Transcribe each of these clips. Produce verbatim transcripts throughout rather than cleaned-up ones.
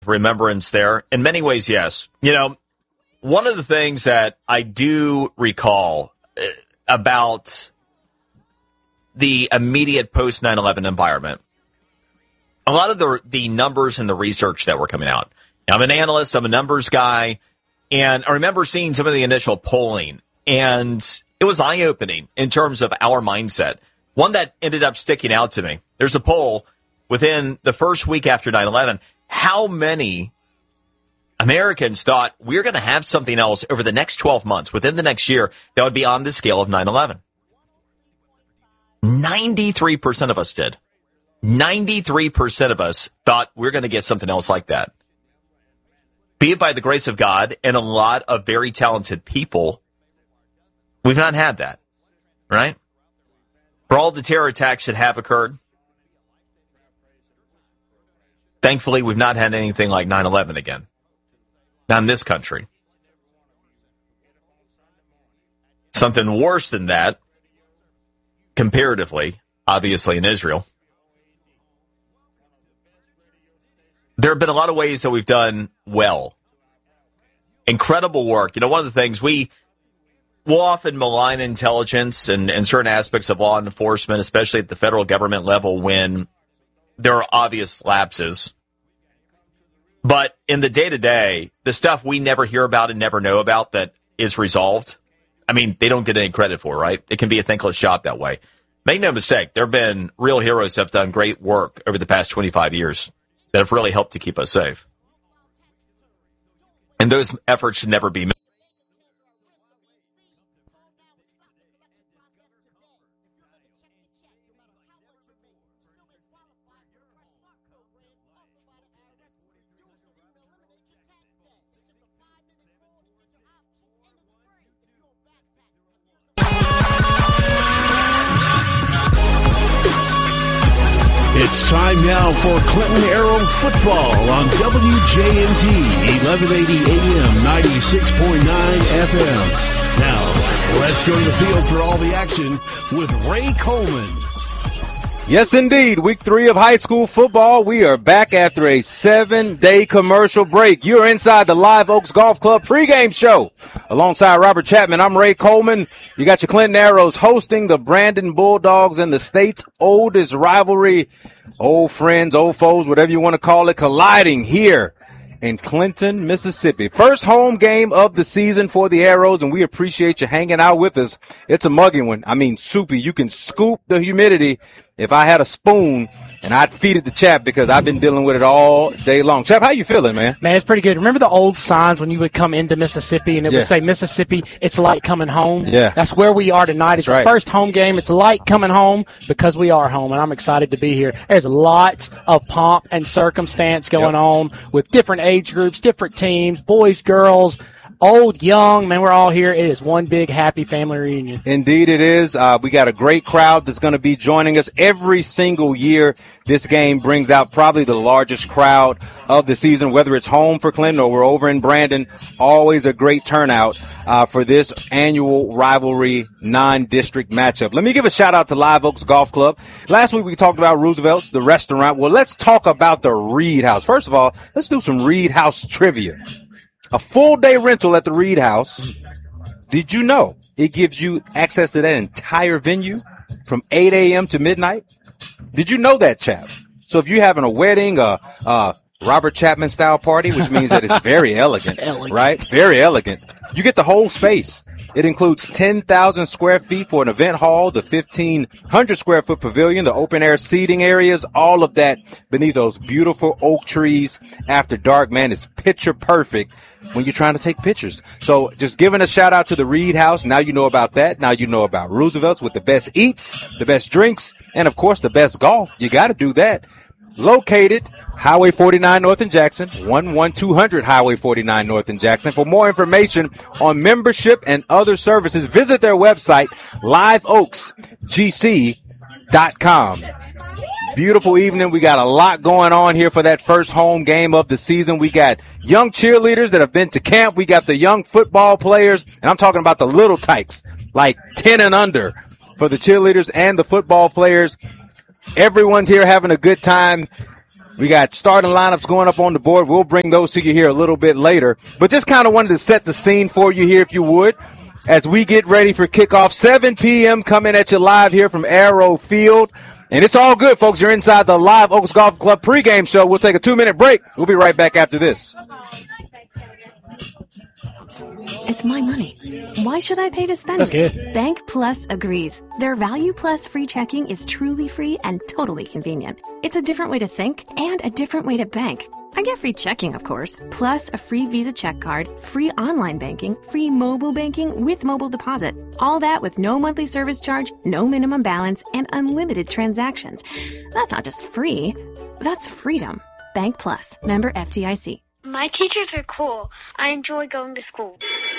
remembrance there. In many ways, yes. You know, one of the things that I do recall about the immediate post nine eleven environment, a lot of the the numbers and the research that were coming out. I'm an analyst, I'm a numbers guy, and I remember seeing some of the initial polling, and it was eye-opening in terms of our mindset. One that ended up sticking out to me. There's a poll within the first week after nine eleven. How many Americans thought we're going to have something else over the next twelve months, within the next year, that would be on the scale of nine eleven? ninety-three percent of us did. ninety-three percent of us thought we're going to get something else like that. Be it by the grace of God and a lot of very talented people, we've not had that, right? For all the terror attacks that have occurred, thankfully, we've not had anything like nine eleven again. Not in this country. Something worse than that, comparatively, obviously in Israel. There have been a lot of ways that we've done well. Incredible work. You know, one of the things we will often malign intelligence and, and certain aspects of law enforcement, especially at the federal government level, when there are obvious lapses. But in the day-to-day, the stuff we never hear about and never know about that is resolved, I mean, they don't get any credit for, right? It can be a thankless job that way. Make no mistake, there have been real heroes that have done great work over the past twenty-five years that have really helped to keep us safe. And those efforts should never be missed. It's time now for Clinton Arrow football on W J M T, eleven eighty A M, ninety-six point nine F M. Now, let's go to the field for all the action with Ray Coleman. Yes, indeed. Week three of high school football. We are back after a seven-day commercial break. You're inside the Live Oaks Golf Club pregame show. Alongside Robert Chapman, I'm Ray Coleman. You got your Clinton Arrows hosting the Brandon Bulldogs in the state's oldest rivalry. Old friends, old foes, whatever you want to call it, colliding here in Clinton, Mississippi. First home game of the season for the Arrows, and we appreciate you hanging out with us. It's a muggy one. I mean, soupy. You can scoop the humidity. If I had a spoon, and I'd feed it to Chap because I've been dealing with it all day long. Chap, how you feeling, man? Man, it's pretty good. Remember the old signs when you would come into Mississippi and it Yeah. would say, Mississippi, it's like coming home? Yeah. That's where we are tonight. It's That's right. the first home game. It's like coming home because we are home, and I'm excited to be here. There's lots of pomp and circumstance going Yep. on with different age groups, different teams, boys, girls, old, young. Man, we're all here. It is one big happy family reunion. Indeed it is. Uh, we got a great crowd that's going to be joining us every single year. This game brings out probably the largest crowd of the season, whether it's home for Clinton or we're over in Brandon. Always a great turnout uh, for this annual rivalry non-district matchup. Let me give a shout out to Live Oaks Golf Club. Last week we talked about Roosevelt's, the restaurant. Well, let's talk about the Reed House. First of all, let's do some Reed House trivia. A full day rental at the Reed House. Did you know it gives you access to that entire venue from eight a.m. to midnight? Did you know that, Chap? So if you're having a wedding, a, a Robert Chapman style party, which means that it's very elegant, Elegant. right? Very elegant. You get the whole space. It includes ten thousand square feet for an event hall, the fifteen hundred square foot pavilion, the open air seating areas, all of that beneath those beautiful oak trees after dark. Man, it's picture perfect when you're trying to take pictures. So just giving a shout out to the Reed House. Now you know about that. Now you know about Roosevelt's with the best eats, the best drinks, and of course the best golf. You got to do that. Located Highway forty-nine North in Jackson, one one two hundred Highway forty-nine North in Jackson. For more information on membership and other services, visit their website, live oaks g c dot com. Beautiful evening. We got a lot going on here for that first home game of the season. We got young cheerleaders that have been to camp. We got the young football players, and I'm talking about the little tykes, like ten and under for the cheerleaders and the football players. Everyone's here having a good time. We got starting lineups going up on the board. We'll bring those to you here a little bit later. But just kind of wanted to set the scene for you here, if you would, as we get ready for kickoff. seven p.m. coming at you live here from Arrow Field. And it's all good, folks. You're inside the live Oaks Golf Club pregame show. We'll take a two-minute break. We'll be right back after this. It's my money. Why should I pay to spend That's it? good. Bank Plus agrees. Their Value Plus free checking is truly free and totally convenient. It's a different way to think and a different way to bank. I get free checking, of course, plus a free Visa check card, free online banking, free mobile banking with mobile deposit. All that with no monthly service charge, no minimum balance, and unlimited transactions. That's not just free, that's freedom. Bank Plus. Member F D I C. My teachers are cool. I enjoy going to school.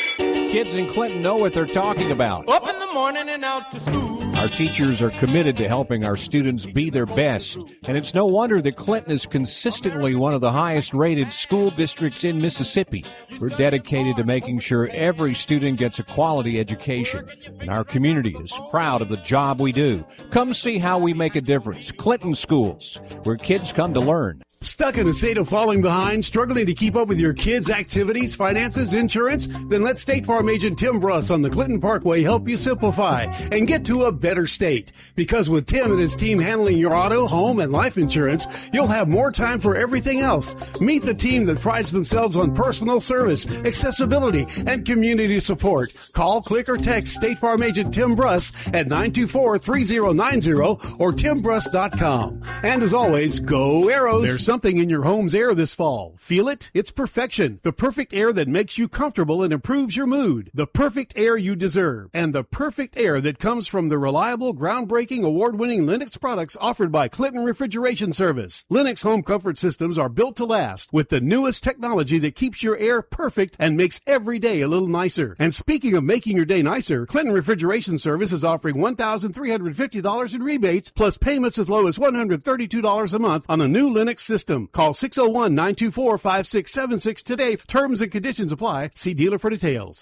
Kids in Clinton know what they're talking about. Up in the morning and out to school. Our teachers are committed to helping our students be their best, and it's no wonder that Clinton is consistently one of the highest-rated school districts in Mississippi. We're dedicated to making sure every student gets a quality education, and our community is proud of the job we do. Come see how we make a difference. Clinton Schools, where kids come to learn. Stuck in a state of falling behind, struggling to keep up with your kids' activities, finances, insurance? Then let State Farm agent Tim Bruss on the Clinton Parkway help you simplify and get to a better state. Because with Tim and his team handling your auto, home, and life insurance, you'll have more time for everything else. Meet the team that prides themselves on personal service, accessibility, and community support. Call, click, or text State Farm agent Tim Bruss at nine two four, three zero nine zero or tim bruss dot com. And as always, go Arrows! There's something in your home's air this fall. Feel it? It's perfection. The perfect air that makes you comfortable and improves your mood. The perfect air you deserve. And the perfect air that comes from the reliable, groundbreaking, award-winning Lennox products offered by Clinton Refrigeration Service. Lennox home comfort systems are built to last with the newest technology that keeps your air perfect and makes every day a little nicer. And speaking of making your day nicer, Clinton Refrigeration Service is offering one thousand three hundred fifty dollars in rebates plus payments as low as one hundred thirty-two dollars a month on a new Lennox system. Call six oh one, nine two four, five six seven six today. Terms and conditions apply. See dealer for details.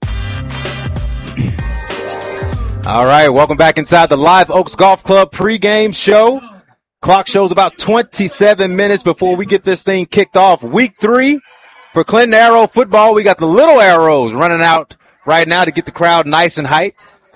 All right, welcome back inside the live Oaks Golf Club pregame show. Clock shows about twenty-seven minutes before we get this thing kicked off. Week three for Clinton Arrow football. We got the little Arrows running out right now to get the crowd nice and hype.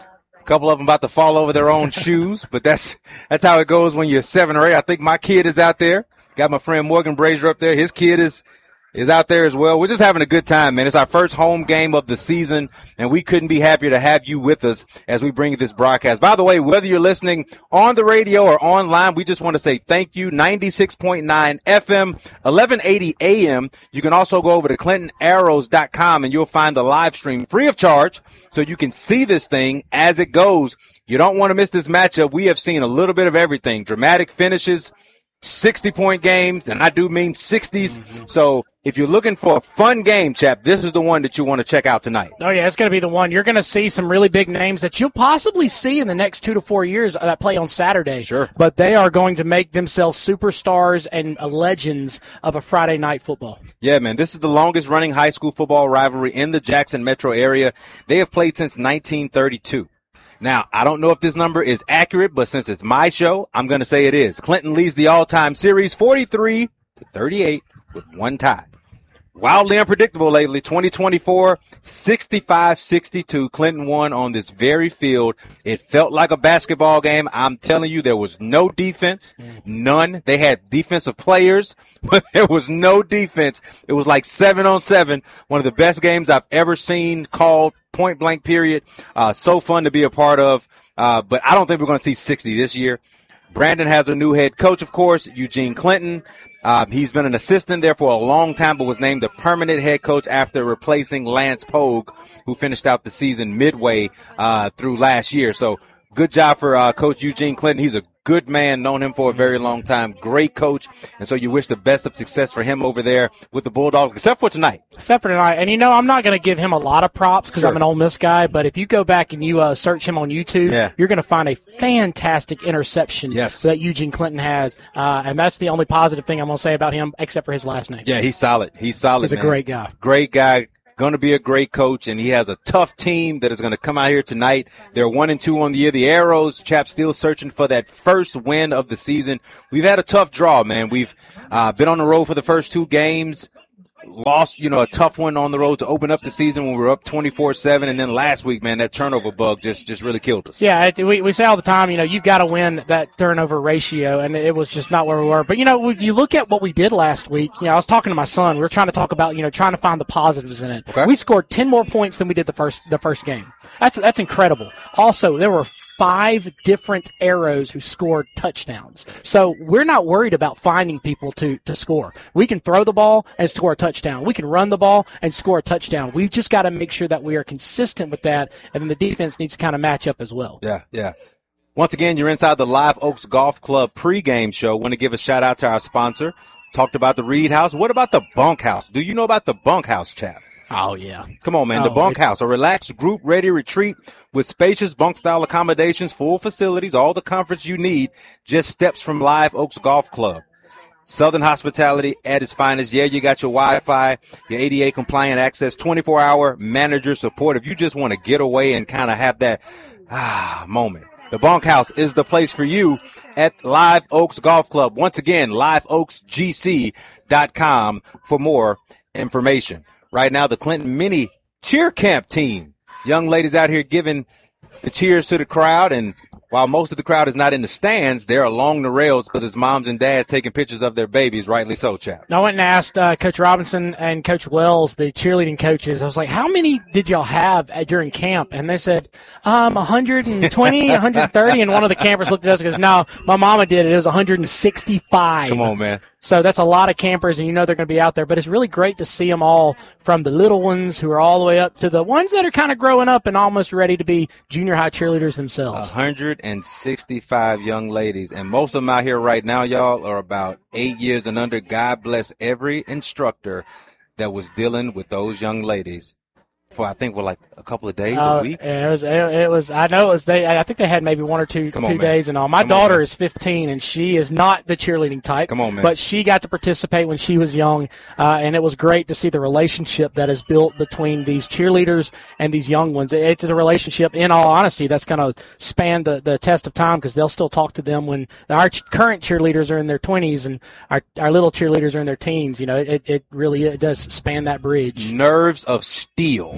A couple of them about to fall over their own shoes, but that's that's how it goes when you're seven or eight. I think my kid is out there. Got my friend Morgan Brazier up there. His kid is is out there as well. We're just having a good time, man. It's our first home game of the season, and we couldn't be happier to have you with us as we bring this broadcast. By the way, whether you're listening on the radio or online, we just want to say thank you. ninety-six point nine F M, eleven eighty A M. You can also go over to clinton arrows dot com, and you'll find the live stream free of charge so you can see this thing as it goes. You don't want to miss this matchup. We have seen a little bit of everything. Dramatic finishes, sixty-point games, and I do mean sixties. Mm-hmm. So if you're looking for a fun game, chap, this is the one that you want to check out tonight. Oh, yeah, it's going to be the one. You're going to see some really big names that you'll possibly see in the next two to four years that play on Saturday. Sure. But they are going to make themselves superstars and legends of a Friday night football. Yeah, man, this is the longest-running high school football rivalry in the Jackson metro area. They have played since nineteen thirty-two. Now, I don't know if this number is accurate, but since it's my show, I'm going to say it is. Clinton leads the all-time series forty-three to thirty-eight with one tie. Wildly unpredictable lately. twenty twenty-four, sixty-five sixty-two. Clinton won on this very field. It felt like a basketball game. I'm telling you, there was no defense. None. They had defensive players, but there was no defense. It was like seven on seven. One of the best games I've ever seen called, point blank period. Uh, so fun to be a part of. Uh, but I don't think we're going to see sixty this year. Brandon has a new head coach, of course, Eugene Clinton. Uh, he's been an assistant there for a long time, but was named the permanent head coach after replacing Lance Pogue, who finished out the season midway uh, through last year. So good job for uh, Coach Eugene Clinton. He's a good man, known him for a very long time. Great coach. And so you wish the best of success for him over there with the Bulldogs, except for tonight. Except for tonight. And, you know, I'm not going to give him a lot of props because sure. I'm an Ole Miss guy, but if you go back and you uh, search him on YouTube, yeah. you're going to find a fantastic interception yes. that Eugene Clinton has. Uh, and that's the only positive thing I'm going to say about him, except for his last name. Yeah, he's solid. He's solid, He's man. a great guy. Great guy. going to be a great coach, and he has a tough team that is going to come out here tonight. They're one and two on the year. The Arrows, Chap, still searching for that first win of the season. We've had a tough draw, man. We've uh, been on the road for the first two games. Lost, you know, a tough one on the road to open up the season when we were up twenty-four seven. And then last week, man, that turnover bug just, just really killed us. Yeah, it, we, we say all the time, you know, you've got to win that turnover ratio, and it was just not where we were. But, you know, you look at what we did last week. You know, I was talking to my son. We were trying to talk about, you know, trying to find the positives in it. Okay. We scored ten more points than we did the first the first game. That's that's incredible. Also, there were five different Arrows who scored touchdowns. So we're not worried about finding people to, to score. We can throw the ball and score a touchdown. We can run the ball and score a touchdown. We've just got to make sure that we are consistent with that, and then the defense needs to kind of match up as well. Yeah, yeah. Once again, you're inside the Live Oaks Golf Club pregame show. Want to give a shout-out to our sponsor. Talked about the Reed House. What about the Bunkhouse? Do you know about the Bunkhouse, Chap? Oh, yeah. Come on, man. Oh, the Bunkhouse, a relaxed group-ready retreat with spacious bunk-style accommodations, full facilities, all the comforts you need, just steps from Live Oaks Golf Club. Southern hospitality at its finest. Yeah, you got your Wi-Fi, your A D A-compliant access, twenty-four hour manager support. If you just want to get away and kind of have that ah moment, the Bunkhouse is the place for you at Live Oaks Golf Club. Once again, live oaks g c dot com for more information. Right now, the Clinton Mini Cheer Camp team. Young ladies out here giving the cheers to the crowd, and while most of the crowd is not in the stands, they're along the rails because it's moms and dads taking pictures of their babies, rightly so, Chap. I went and asked uh, Coach Robinson and Coach Wells, the cheerleading coaches, I was like, how many did y'all have at, during camp? And they said, um, one hundred twenty, one hundred thirty, and one of the campers looked at us and goes, no, my mama did it. It was one hundred sixty-five. Come on, man. So that's a lot of campers, and you know they're going to be out there. But it's really great to see them all, from the little ones who are all the way up to the ones that are kind of growing up and almost ready to be junior high cheerleaders themselves. one hundred sixty-five young ladies, and most of them out here right now, y'all, are about eight years and under. God bless every instructor that was dealing with those young ladies for, I think, well, like a couple of days, uh, a week. It was, it, it was, I know it was, they, I think they had maybe one or two, Come two on, days and all. My Come daughter on, is fifteen, and she is not the cheerleading type. Come on, man. But she got to participate when she was young, uh, and it was great to see the relationship that is built between these cheerleaders and these young ones. It's a relationship, in all honesty, that's going to span the, the test of time, because they'll still talk to them when our ch- current cheerleaders are in their twenties and our, our little cheerleaders are in their teens. You know, it, it really it does span that bridge. Nerves of steel.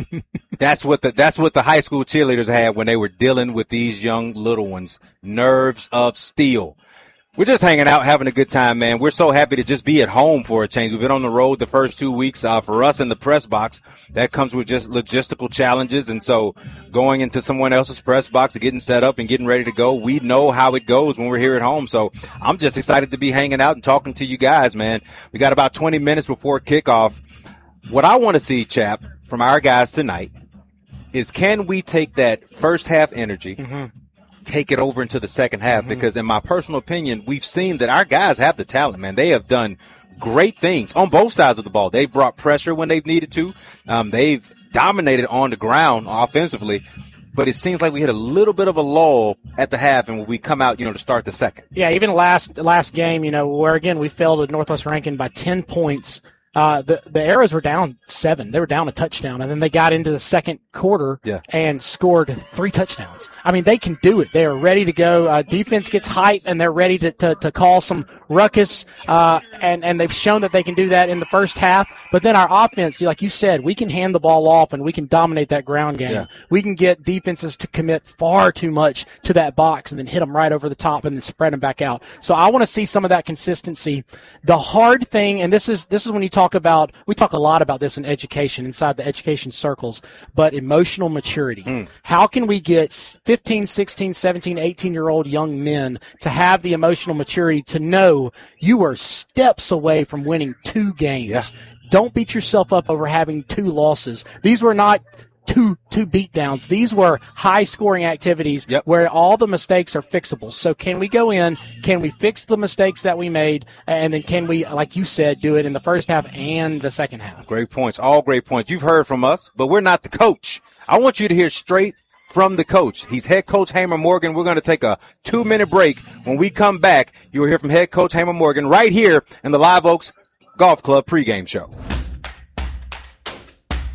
That's what the that's what the high school cheerleaders had when they were dealing with these young little ones. Nerves of steel. We're just hanging out, having a good time, man. We're so happy to just be at home for a change. We've been on the road the first two weeks. Uh, for us in the press box, that comes with just logistical challenges. And so going into someone else's press box and getting set up and getting ready to go, we know how it goes when we're here at home. So I'm just excited to be hanging out and talking to you guys, man. We got about twenty minutes before kickoff. What I want to see, Chap, from our guys tonight is, can we take that first half energy, mm-hmm. take it over into the second half? Mm-hmm. Because in my personal opinion, we've seen that our guys have the talent, man. They have done great things on both sides of the ball. They've brought pressure when they've needed to. Um, they've dominated on the ground offensively. But it seems like we hit a little bit of a lull at the half, and when we come out, you know, to start the second. Yeah, even last last game, you know, where, again, we fell to Northwest Rankin by ten points. Uh, the, the Arrows were down seven. They were down a touchdown, and then they got into the second quarter yeah. and scored three touchdowns. I mean, they can do it. They are ready to go. Uh, defense gets hype, and they're ready to, to, to call some ruckus, uh, and, and they've shown that they can do that in the first half. But then our offense, like you said, we can hand the ball off, and we can dominate that ground game. Yeah. We can get defenses to commit far too much to that box and then hit them right over the top and then spread them back out. So I want to see some of that consistency. The hard thing, and this is this is when you talk about, we talk a lot about this in education, inside the education circles, but emotional maturity. Mm. How can we get fifteen, sixteen, seventeen, eighteen-year-old young men to have the emotional maturity to know you are steps away from winning two games? Yeah. Don't beat yourself up over having two losses. These were not two two beatdowns. These were high-scoring activities yep. where all the mistakes are fixable. So can we go in, can we fix the mistakes that we made, and then can we, like you said, do it in the first half and the second half? Great points. All great points. You've heard from us, but we're not the coach. I want you to hear straight from the coach. He's head coach Hamer Morgan. We're going to take a two-minute break. When we come back, you will hear from head coach Hamer Morgan right here in the Live Oaks Golf Club pregame show.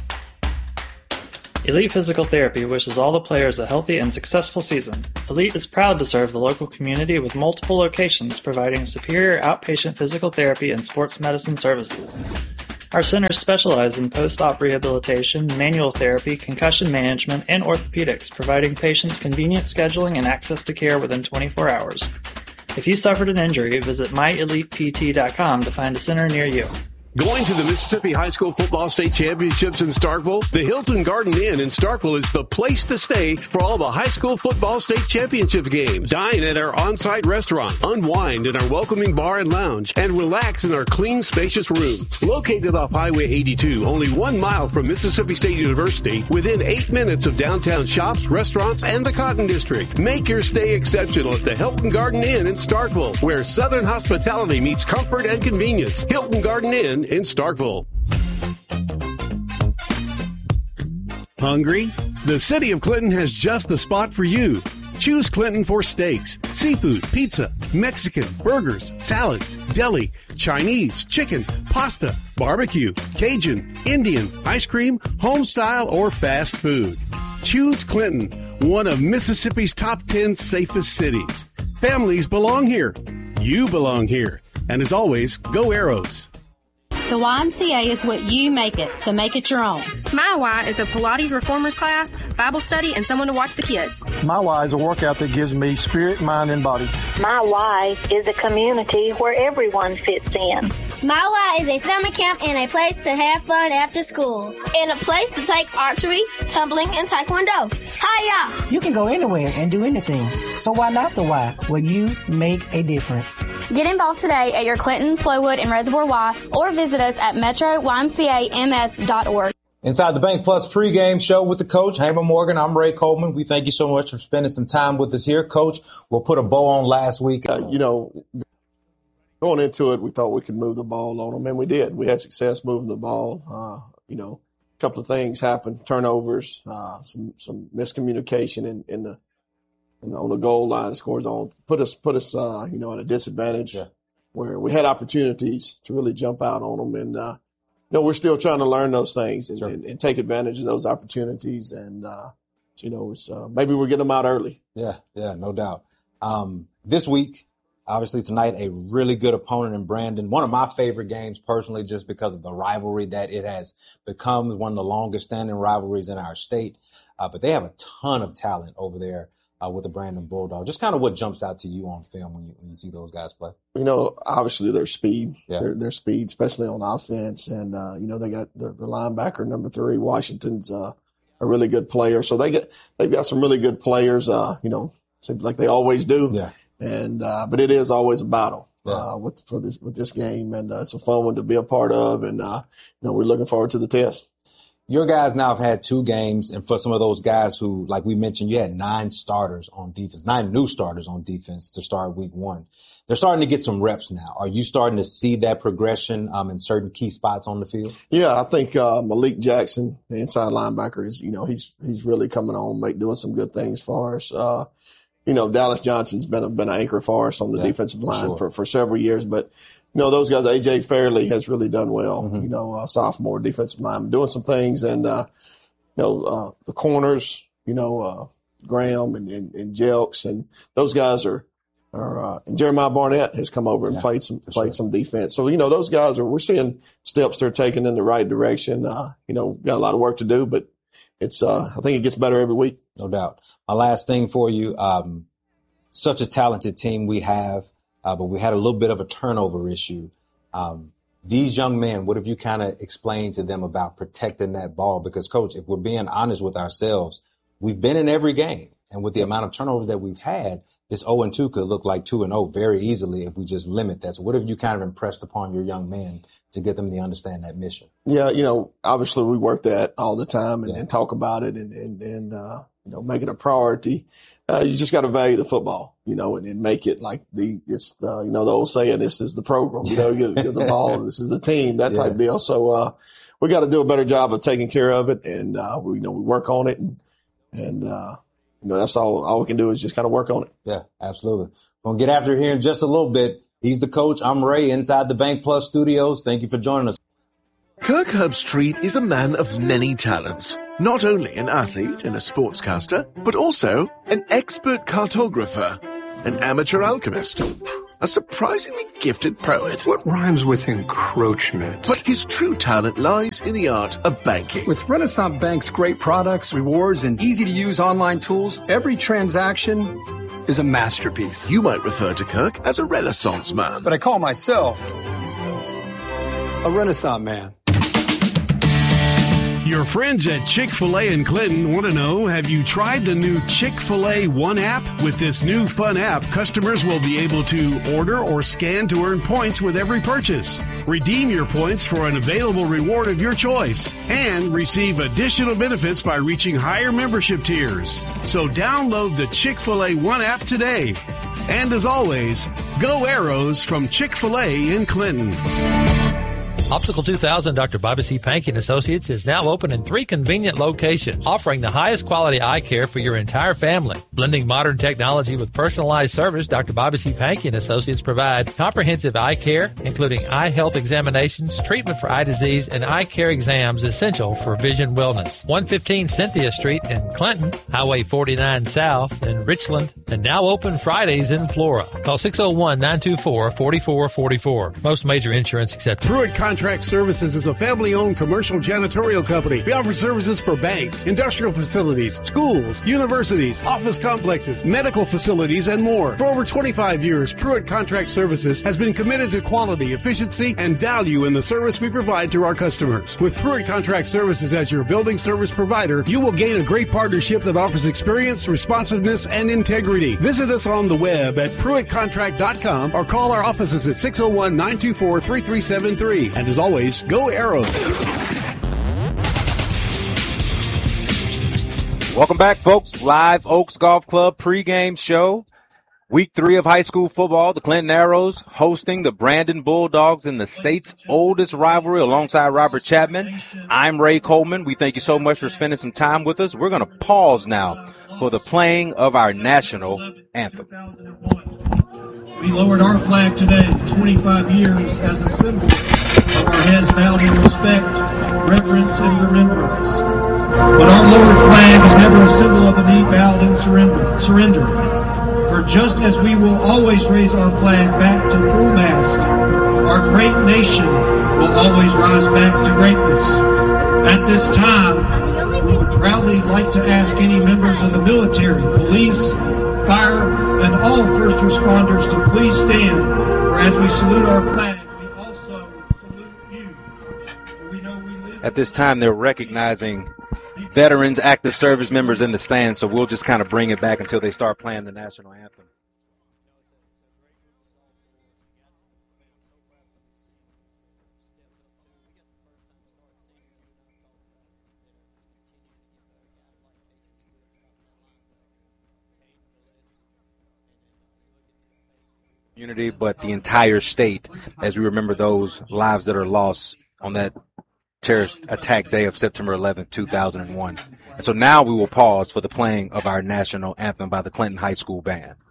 Elite Physical Therapy wishes all the players a healthy and successful season. Elite is proud to serve the local community with multiple locations providing superior outpatient physical therapy and sports medicine services. Our centers specialize in post-op rehabilitation, manual therapy, concussion management, and orthopedics, providing patients convenient scheduling and access to care within twenty-four hours. If you suffered an injury, visit my elite p t dot com to find a center near you. Going to the Mississippi High School Football State Championships in Starkville? The Hilton Garden Inn in Starkville is the place to stay for all the high school football state championship games. Dine at our on-site restaurant, unwind in our welcoming bar and lounge, and relax in our clean, spacious rooms. Located off Highway eighty-two, only one mile from Mississippi State University, within eight minutes of downtown shops, restaurants, and the Cotton District. Make your stay exceptional at the Hilton Garden Inn in Starkville, where Southern hospitality meets comfort and convenience. Hilton Garden Inn in Starkville. Hungry? The City of Clinton has just the spot for you. Choose Clinton for steaks, seafood, pizza, Mexican, burgers, salads, deli, Chinese, chicken, pasta, barbecue, Cajun, Indian, ice cream, home style, or fast food. Choose Clinton, one of Mississippi's top ten safest cities. Families belong here. You belong here. And as always, go Arrows. The Y M C A is what you make it, so make it your own. My Y is a Pilates reformers class, Bible study, and someone to watch the kids. My Y is a workout that gives me spirit, mind, and body. My Y is a community where everyone fits in. My Y is a summer camp and a place to have fun after school. And a place to take archery, tumbling, and taekwondo. Hiya! You can go anywhere and do anything. So why not the Y, where you make a difference? Get involved today at your Clinton, Flowood, and Reservoir Y, or visit us at metro y m c a m s dot org. Inside the Bank Plus pregame show with the coach, Hamer Morgan. I'm Ray Coleman. We thank you so much for spending some time with us here. Coach, we'll put a bow on last week. Uh, you know, going into it, we thought we could move the ball on them, and we did. We had success moving the ball. Uh, you know, a couple of things happened, turnovers, uh, some some miscommunication in, in the in the, on the goal line, scores on, put us, put us uh, you know, at a disadvantage. Yeah. Where we had opportunities to really jump out on them. And, uh, you know, we're still trying to learn those things and, sure. and, and take advantage of those opportunities. And, uh, you know, it's, uh, maybe we're getting them out early. Yeah, yeah, no doubt. Um, this week, obviously tonight, a really good opponent in Brandon. One of my favorite games personally, just because of the rivalry that it has become, one of the longest standing rivalries in our state. Uh, but they have a ton of talent over there. Uh, with the Brandon Bulldogs. Just kind of what jumps out to you on film when you when you see those guys play? You know, obviously their speed, yeah. their, their speed, especially on offense. And, uh, you know, they got the, the linebacker, number three, Washington's uh, a really good player. So they get, they've got some really good players, uh, you know, seems like they always do. Yeah. And, uh, but it is always a battle yeah. uh, with, for this, with this game. And uh, it's a fun one to be a part of. And, uh, you know, we're looking forward to the test. Your guys now have had two games, and for some of those guys who, like we mentioned, you had nine starters on defense, nine new starters on defense to start week one. They're starting to get some reps now. Are you starting to see that progression um, in certain key spots on the field? Yeah, I think uh, Malik Jackson, the inside linebacker, is, you know, he's he's really coming on, make, doing some good things for us. Uh, you know, Dallas Johnson's been a, been an anchor for us on the yeah, defensive line for, sure. for, for several years, but you know, those guys, A J Fairley has really done well, mm-hmm. you know, uh, sophomore defensive lineman, doing some things. And, uh, you know, uh, the corners, you know, uh, Graham and, and, and Jelks, and those guys are, are, uh, and Jeremiah Barnett has come over and yeah, played some, played sure. some defense. So, you know, those guys are, we're seeing steps they're taking in the right direction. Uh, you know, got a lot of work to do, but it's, uh, I think it gets better every week. No doubt. My last thing for you, um, such a talented team we have. Uh, but we had a little bit of a turnover issue. Um, these young men, what have you kind of explained to them about protecting that ball? Because, Coach, if we're being honest with ourselves, we've been in every game. And with the amount of turnovers that we've had, this oh and two could look like two and oh very easily if we just limit that. So what have you kind of impressed upon your young men to get them to understand that mission? Yeah, you know, obviously we work that all the time and, yeah. and talk about it and, and, and uh, you know, make it a priority. Uh, you just got to value the football, you know, and, and make it like the, it's the, you know, the old saying, this is the program, you know, you're, you're the ball, this is the team, that type yeah. deal. So, uh, we got to do a better job of taking care of it. And, uh, we, you know, we work on it and, and, uh, you know, that's all, all we can do is just kind of work on it. Yeah, absolutely. We'll get after it here in just a little bit. He's the coach. I'm Ray inside the Bank Plus studios. Thank you for joining us. Kirk Herbstreit is a man of many talents. Not only an athlete and a sportscaster, but also an expert cartographer, an amateur alchemist, a surprisingly gifted poet. What rhymes with encroachment? But his true talent lies in the art of banking. With Renaissance Bank's great products, rewards, and easy-to-use online tools, every transaction is a masterpiece. You might refer to Kirk as a Renaissance man. But I call myself a Renaissance man. Your friends at Chick-fil-A in Clinton want to know, have you tried the new Chick-fil-A One app? With this new fun app, customers will be able to order or scan to earn points with every purchase. Redeem your points for an available reward of your choice and receive additional benefits by reaching higher membership tiers. So download the Chick-fil-A One app today. And as always, go Arrows from Chick-fil-A in Clinton. Optical two thousand Doctor Bobby C. Pankey and Associates is now open in three convenient locations, offering the highest quality eye care for your entire family. Blending modern technology with personalized service, Doctor Bobby C. Pankey and Associates provide comprehensive eye care, including eye health examinations, treatment for eye disease, and eye care exams essential for vision wellness. one fifteen Cynthia Street in Clinton, Highway forty-nine South in Richland, and now open Fridays in Flora. Call six oh one, nine two four, four four four four. Most major insurance accepted. Pruitt Contract Services is a family-owned commercial janitorial company. We offer services for banks, industrial facilities, schools, universities, office complexes, medical facilities, and more. For over twenty-five years, Pruitt Contract Services has been committed to quality, efficiency, and value in the service we provide to our customers. With Pruitt Contract Services as your building service provider, you will gain a great partnership that offers experience, responsiveness, and integrity. Visit us on the web at pruitt contract dot com or call our offices at six oh one, nine two four, three three seven three. And as always, go Arrows. Welcome back, folks. Live Oaks Golf Club pregame show. Week three of high school football. The Clinton Arrows hosting the Brandon Bulldogs in the state's oldest rivalry alongside Robert Chapman. I'm Ray Coleman. We thank you so much for spending some time with us. We're going to pause now for the playing of our national anthem. We lowered our flag today, twenty-five years, as a symbol of our heads bowed in respect, reverence, and remembrance. But our lowered flag is never a symbol of a knee bowed in surrender. surrender. For just as we will always raise our flag back to full mast, our great nation will always rise back to greatness. At this time, we would proudly like to ask any members of the military, police, fire, and all first responders to please stand, for as we salute our flag, we also salute you. For we know we live. At this time, they're recognizing veterans, active service members in the stands, so we'll just kind of bring it back until they start playing the national anthem. Community, but the entire state, as we remember those lives that are lost on that terrorist attack day of September eleventh, two thousand one. And so now we will pause for the playing of our national anthem by the Clinton High School Band.